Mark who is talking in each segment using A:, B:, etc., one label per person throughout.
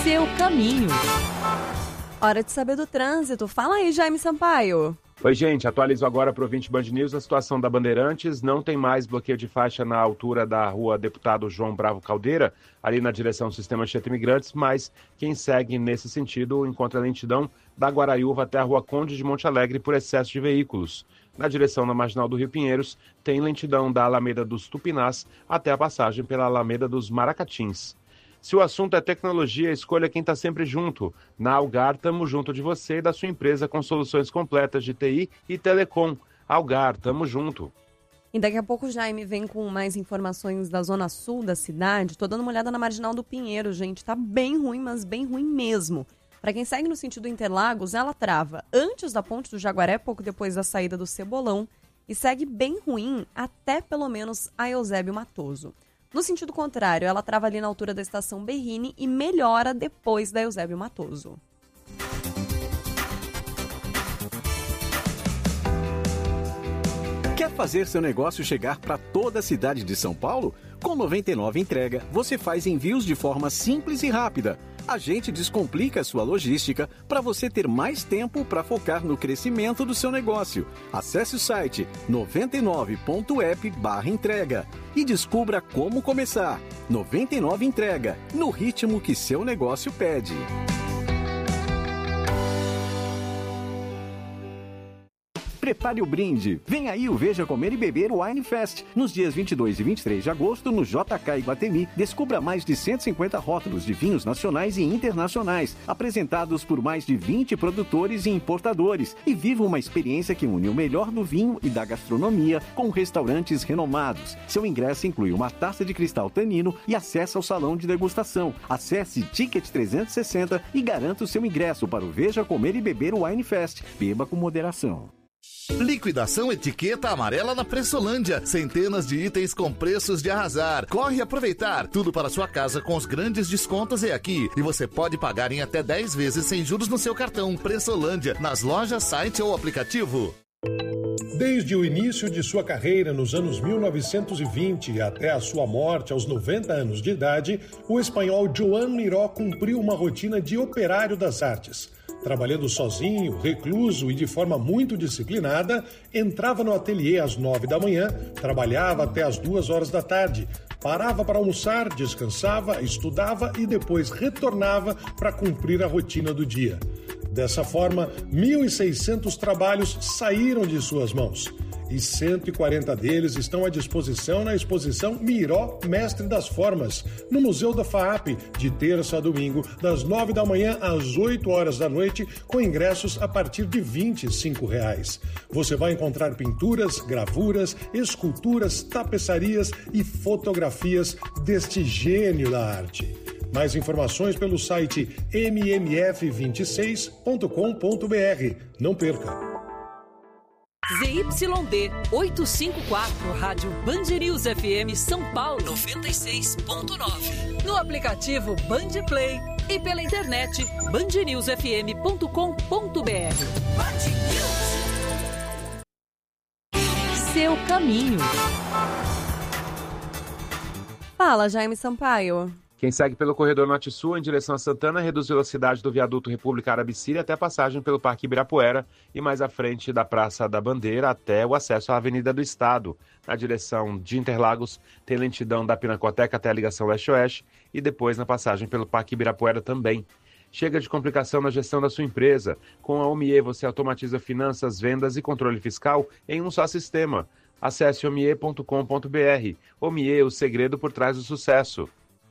A: Seu caminho. Hora de saber do trânsito. Fala aí, Jaime Sampaio.
B: Oi, gente. Atualizo agora para o ouvinte Band News a situação da Bandeirantes. Não tem mais bloqueio de faixa na altura da rua Deputado João Bravo Caldeira, ali na direção do Sistema Anchieta Imigrantes, mas quem segue nesse sentido encontra lentidão da Guaraiúva até a rua Conde de Monte Alegre por excesso de veículos. Na direção da Marginal do Rio Pinheiros, tem lentidão da Alameda dos Tupinás até a passagem pela Alameda dos Maracatins. Se o assunto é tecnologia, escolha quem está sempre junto. Na Algar, estamos junto de você e da sua empresa com soluções completas de TI e telecom. Algar, tamo junto.
A: E daqui a pouco o Jaime vem com mais informações da zona sul da cidade. Tô dando uma olhada na Marginal do Pinheiro, gente. Tá bem ruim, mas bem ruim mesmo. Para quem segue no sentido Interlagos, ela trava antes da Ponte do Jaguaré, pouco depois da saída do Cebolão, e segue bem ruim até pelo menos a Eusébio Matoso. No sentido contrário, ela trava ali na altura da estação Berrini e melhora depois da Eusébio Matoso.
C: Quer fazer seu negócio chegar para toda a cidade de São Paulo? Com 99 Entrega, você faz envios de forma simples e rápida. A gente descomplica a sua logística para você ter mais tempo para focar no crescimento do seu negócio. Acesse o site 99.app/entrega e descubra como começar. 99 Entrega, no ritmo que seu negócio pede. Prepare o brinde. Vem aí o Veja Comer e Beber Wine Fest. Nos dias 22 e 23 de agosto, no JK Iguatemi, descubra mais de 150 rótulos de vinhos nacionais e internacionais, apresentados por mais de 20 produtores e importadores. E viva uma experiência que une o melhor do vinho e da gastronomia com restaurantes renomados. Seu ingresso inclui uma taça de cristal Tanino e acesso ao salão de degustação. Acesse Ticket 360 e garanta o seu ingresso para o Veja Comer e Beber Wine Fest. Beba com moderação.
D: Liquidação Etiqueta Amarela na Pressolândia. Centenas de itens com preços de arrasar. Corre aproveitar. Tudo para sua casa com os grandes descontos é aqui. E você pode pagar em até 10 vezes sem juros no seu cartão. Pressolândia, nas lojas, site ou aplicativo.
E: Desde o início de sua carreira nos anos 1920 até a sua morte aos 90 anos de idade, o espanhol Joan Miró cumpriu uma rotina de operário das artes. Trabalhando sozinho, recluso e de forma muito disciplinada, entrava no ateliê às 9 da manhã, trabalhava até às 2 horas da tarde, parava para almoçar, descansava, estudava e depois retornava para cumprir a rotina do dia. Dessa forma, 1.600 trabalhos saíram de suas mãos. E 140 deles estão à disposição na exposição Miró, Mestre das Formas, no Museu da FAAP, de terça a domingo, das 9 da manhã às 8 horas da noite, com ingressos a partir de R$ 25. Você vai encontrar pinturas, gravuras, esculturas, tapeçarias e fotografias deste gênio da arte. Mais informações pelo site mmf26.com.br. Não perca!
F: ZYD 854, Rádio Band News FM São Paulo 96.9. No aplicativo Band Play e pela internet bandnewsfm.com.br.
A: Seu caminho. Fala, Jaime Sampaio.
B: Quem segue pelo corredor norte-sul em direção a Santana reduz a velocidade do viaduto República Árabe-Síria até a passagem pelo Parque Ibirapuera e mais à frente da Praça da Bandeira até o acesso à Avenida do Estado. Na direção de Interlagos tem lentidão da Pinacoteca até a ligação leste-oeste e depois na passagem pelo Parque Ibirapuera também. Chega de complicação na gestão da sua empresa. Com a Omie você automatiza finanças, vendas e controle fiscal em um só sistema. Acesse omie.com.br. Omie, o segredo por trás do sucesso.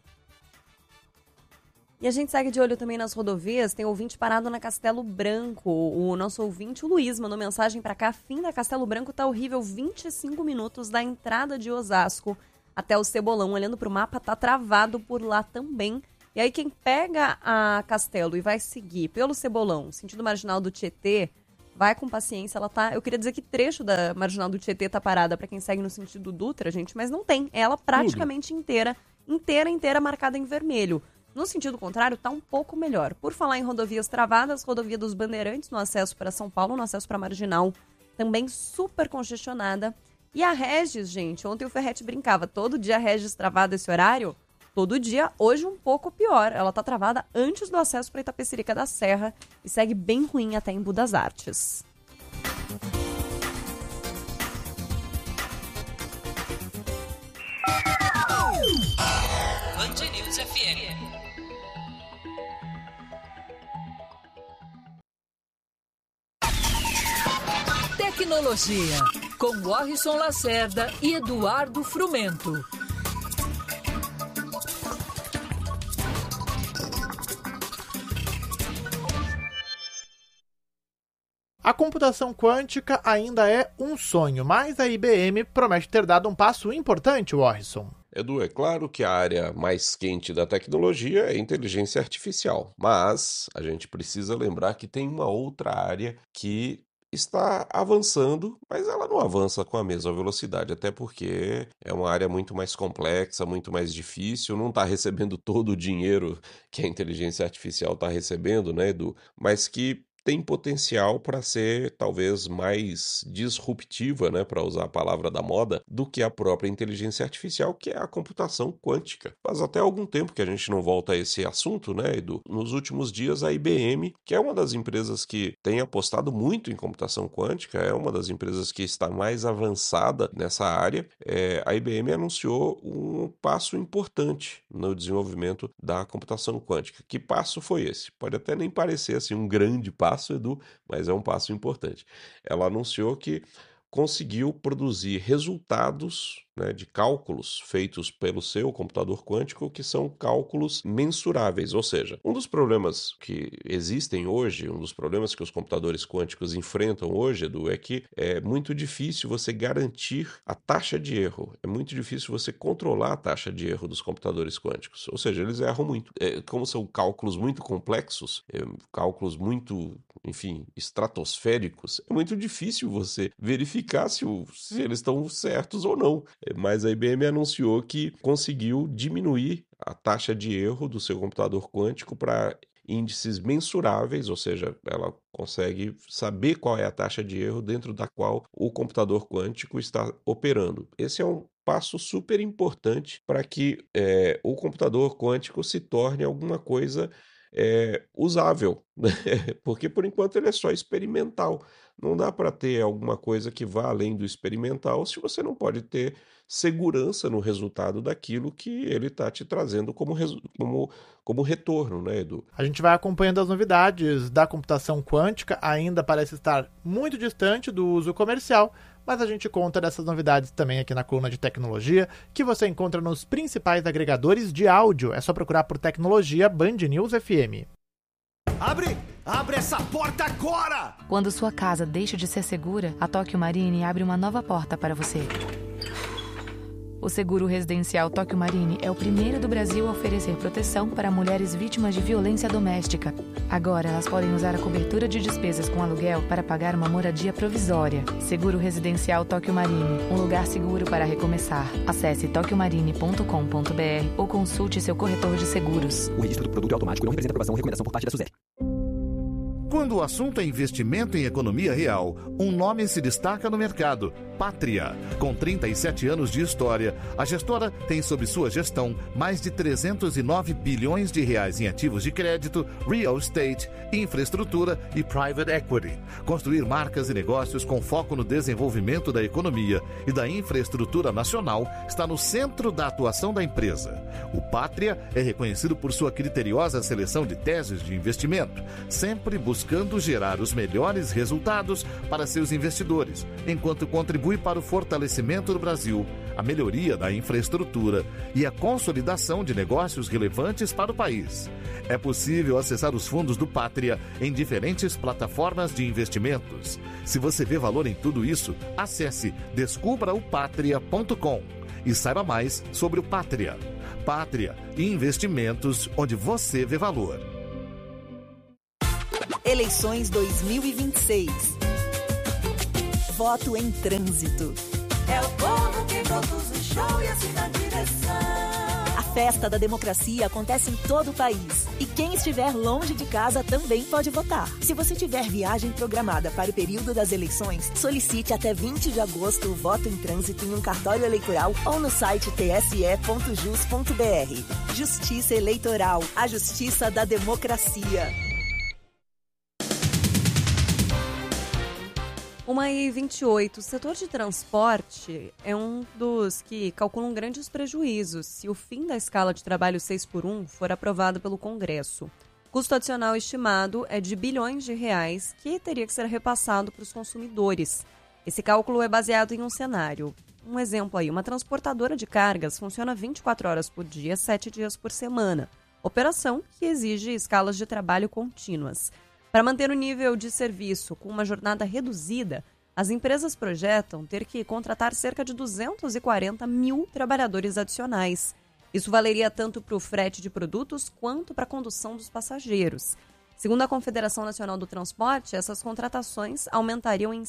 A: E a gente segue de olho também nas rodovias, tem ouvinte parado na Castelo Branco. O nosso ouvinte, o Luiz, mandou mensagem para cá, fim da Castelo Branco tá horrível, 25 minutos da entrada de Osasco até o Cebolão. Olhando para o mapa, tá travado por lá também. E aí quem pega a Castelo e vai seguir pelo Cebolão, sentido marginal do Tietê, vai com paciência, ela tá... Eu queria dizer que trecho da marginal do Tietê tá parada para quem segue no sentido Dutra, gente, mas não tem. Ela praticamente inteira marcada em vermelho. No sentido contrário, está um pouco melhor. Por falar em rodovias travadas, rodovia dos Bandeirantes no acesso para São Paulo, no acesso para Marginal, também super congestionada. E a Regis, gente, ontem o Ferretti brincava, todo dia a Regis travado esse horário, todo dia, hoje um pouco pior. Ela está travada antes do acesso para Itapecerica da Serra e segue bem ruim até Embu das Artes.
F: Band News FM. Tecnologia, com Warrison Lacerda e Eduardo Frumento.
G: A computação quântica ainda é um sonho, mas a IBM promete ter dado um passo importante, Warrison.
H: Edu, é claro que a área mais quente da tecnologia é a inteligência artificial, mas a gente precisa lembrar que tem uma outra área que está avançando, mas ela não avança com a mesma velocidade, até porque é uma área muito mais complexa, muito mais difícil, não está recebendo todo o dinheiro que a inteligência artificial está recebendo, né, Edu? Mas que tem potencial para ser talvez mais disruptiva, né, para usar a palavra da moda, do que a própria inteligência artificial, que é a computação quântica. Faz até algum tempo que a gente não volta a esse assunto, né, Edu? Nos últimos dias, a IBM, que é uma das empresas que tem apostado muito em computação quântica, é uma das empresas que está mais avançada nessa área, a IBM anunciou um passo importante no desenvolvimento da computação quântica. Que passo foi esse? Pode até nem parecer assim um grande passo, Edu, mas é um passo importante. Ela anunciou que conseguiu produzir resultados, né, de cálculos feitos pelo seu computador quântico, que são cálculos mensuráveis, ou seja, um dos problemas que existem hoje, um dos problemas que os computadores quânticos enfrentam hoje, Edu, é que é muito difícil você garantir a taxa de erro, é muito difícil você controlar a taxa de erro dos computadores quânticos, ou seja, eles erram muito. Como são cálculos muito complexos, cálculos muito, enfim, estratosféricos, é muito difícil você verificar se eles estão certos ou não. Mas a IBM anunciou que conseguiu diminuir a taxa de erro do seu computador quântico para índices mensuráveis, ou seja, ela consegue saber qual é a taxa de erro dentro da qual o computador quântico está operando. Esse é um passo super importante para que o computador quântico se torne alguma coisa usável, porque por enquanto ele é só experimental. Não dá para ter alguma coisa que vá além do experimental se você não pode ter segurança no resultado daquilo que ele está te trazendo como retorno, né, Edu?
G: A gente vai acompanhando as novidades da computação quântica, ainda parece estar muito distante do uso comercial, mas a gente conta dessas novidades também aqui na coluna de tecnologia, que você encontra nos principais agregadores de áudio. É só procurar por Tecnologia Band News FM.
I: Abre essa porta agora!
J: Quando sua casa deixa de ser segura, a Tóquio Marine abre uma nova porta para você. O seguro residencial Tóquio Marine é o primeiro do Brasil a oferecer proteção para mulheres vítimas de violência doméstica. Agora elas podem usar a cobertura de despesas com aluguel para pagar uma moradia provisória. Seguro residencial Tóquio Marine, um lugar seguro para recomeçar. Acesse tokyomarine.com.br ou consulte seu corretor de seguros.
K: O registro do produto é automático e não representa aprovação ou recomendação por parte da SUSEP.
D: Quando o assunto é investimento em economia real, um nome se destaca no mercado: Pátria. Com 37 anos de história, a gestora tem sob sua gestão mais de 309 bilhões de reais em ativos de crédito, real estate, infraestrutura e private equity. Construir marcas e negócios com foco no desenvolvimento da economia e da infraestrutura nacional está no centro da atuação da empresa. O Pátria é reconhecido por sua criteriosa seleção de teses de investimento, sempre buscando gerar os melhores resultados para seus investidores, enquanto contribui para o fortalecimento do Brasil, a melhoria da infraestrutura e a consolidação de negócios relevantes para o país. É possível acessar os fundos do Pátria em diferentes plataformas de investimentos. Se você vê valor em tudo isso, acesse descubraopatria.com e saiba mais sobre o Pátria. Pátria, investimentos onde você vê valor.
L: Eleições 2026. Voto em trânsito.
M: É o povo que produz o show e assina a direção.
L: A festa da democracia acontece em todo o país. E quem estiver longe de casa também pode votar. Se você tiver viagem programada para o período das eleições, solicite até 20 de agosto o voto em trânsito em um cartório eleitoral ou no site tse.jus.br. Justiça Eleitoral, a justiça da democracia.
A: 1h28. O setor de transporte é um dos que calculam grandes prejuízos se o fim da escala de trabalho 6x1 for aprovado pelo Congresso. O custo adicional estimado é de bilhões de reais que teria que ser repassado para os consumidores. Esse cálculo é baseado em um cenário. Um exemplo aí, uma transportadora de cargas funciona 24 horas por dia, 7 dias por semana. Operação que exige escalas de trabalho contínuas. Para manter o nível de serviço com uma jornada reduzida, as empresas projetam ter que contratar cerca de 240 mil trabalhadores adicionais. Isso valeria tanto para o frete de produtos quanto para a condução dos passageiros. Segundo a Confederação Nacional do Transporte, essas contratações aumentariam em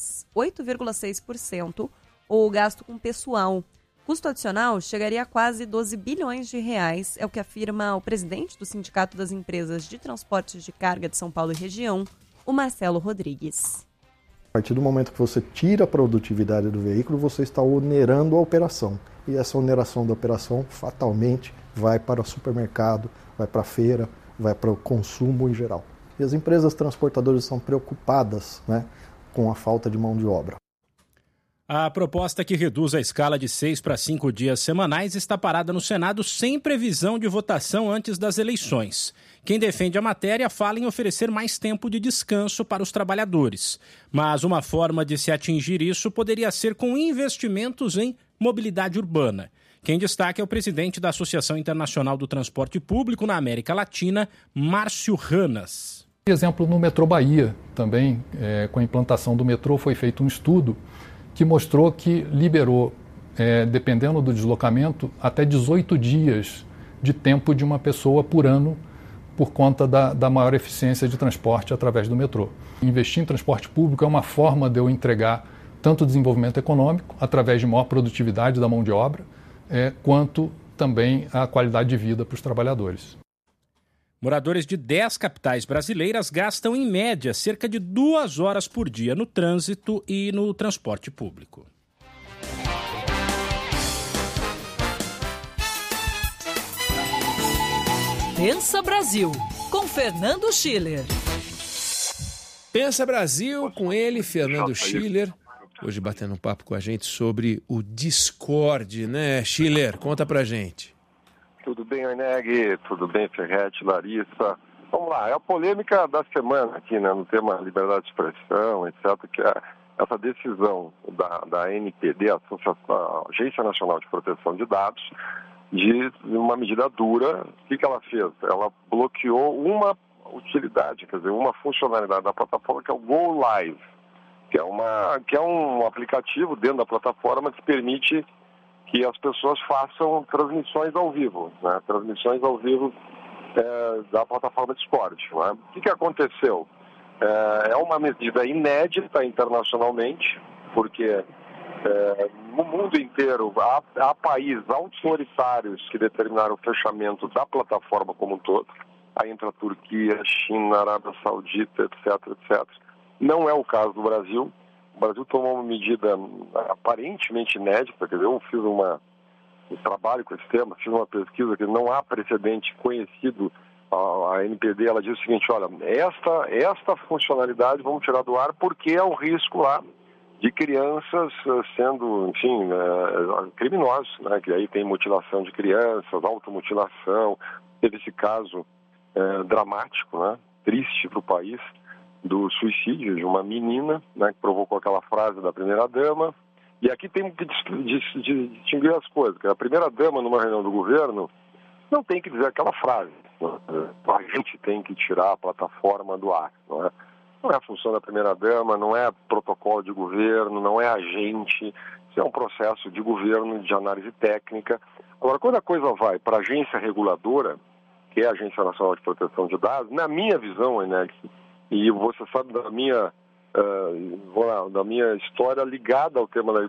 A: 8,6% o gasto com pessoal. O custo adicional chegaria a quase 12 bilhões de reais, é o que afirma o presidente do Sindicato das Empresas de Transportes de Carga de São Paulo e região, o Marcelo Rodrigues.
M: A partir do momento que você tira a produtividade do veículo, você está onerando a operação. E essa oneração da operação, fatalmente, vai para o supermercado, vai para a feira, vai para o consumo em geral. E as empresas transportadoras estão preocupadas, né, com a falta de mão de obra.
N: A proposta que reduz a escala de 6 para 5 dias semanais está parada no Senado sem previsão de votação antes das eleições. Quem defende a matéria fala em oferecer mais tempo de descanso para os trabalhadores. Mas uma forma de se atingir isso poderia ser com investimentos em mobilidade urbana. Quem destaca é o presidente da Associação Internacional do Transporte Público na América Latina, Márcio Ranas.
O: Por exemplo, no metrô Bahia, também, com a implantação do metrô, foi feito um estudo que mostrou que liberou, dependendo do deslocamento, até 18 dias de tempo de uma pessoa por ano por conta da maior eficiência de transporte através do metrô. Investir em transporte público é uma forma de eu entregar tanto desenvolvimento econômico, através de maior produtividade da mão de obra, quanto também a qualidade de vida para os trabalhadores.
N: Moradores de 10 capitais brasileiras gastam, em média, cerca de 2 horas por dia no trânsito e no transporte público.
F: Pensa Brasil, com Fernando Schiller.
P: Pensa Brasil, com ele, Fernando Schiller. Hoje batendo um papo com a gente sobre o Discord, né? Schiller, conta pra gente.
Q: Tudo bem, Orneg? Tudo bem, Ferretti, Larissa? Vamos lá, é a polêmica da semana aqui, né, no tema liberdade de expressão, etc., que é essa decisão da ANPD, a Agência Nacional de Proteção de Dados, de uma medida dura. O que ela fez? Ela bloqueou uma utilidade, quer dizer, uma funcionalidade da plataforma, que é o Go Live, que é um aplicativo dentro da plataforma que permite que as pessoas façam transmissões ao vivo, né? Transmissões ao vivo da plataforma Discord. Né? O que aconteceu? É uma medida inédita internacionalmente, porque no mundo inteiro há países autoritários que determinaram o fechamento da plataforma como um todo. Aí entra a Turquia, China, Arábia Saudita, etc, etc. Não é o caso do Brasil. O Brasil tomou uma medida aparentemente inédita, quer dizer, eu fiz um trabalho com esse tema, fiz uma pesquisa que não há precedente conhecido. A ANPD, ela diz o seguinte, olha, esta funcionalidade vamos tirar do ar porque é um risco lá de crianças sendo, enfim, criminosos, né? Que aí tem mutilação de crianças, automutilação. Teve esse caso dramático, né? Triste para o país, do suicídio de uma menina, né, que provocou aquela frase da primeira-dama. E aqui tem que distinguir as coisas, que a primeira-dama, numa reunião do governo, não tem que dizer aquela frase. A gente tem que tirar a plataforma do ar. Não é a função da primeira-dama, não é protocolo de governo, não é agente. Isso é um processo de governo, de análise técnica. Agora, quando a coisa vai para a agência reguladora, que é a Agência Nacional de Proteção de Dados, na minha visão, Enex, e você sabe da minha história ligada ao tema da